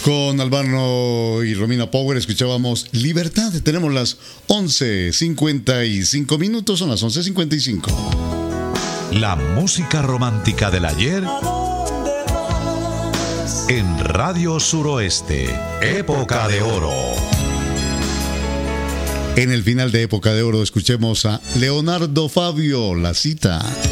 Con Albano y Romina Power escuchábamos Libertad. Tenemos las 11:55 minutos, son las 11:55. La música romántica del ayer en Radio Suroeste, Época de Oro. En el final de Época de Oro escuchemos a Leonardo Fabio, La Cita.